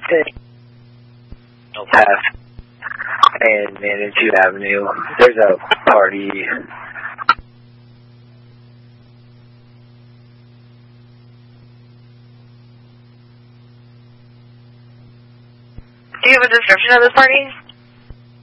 Half and Manitou Avenue. There's a party. Do you have a description of this party?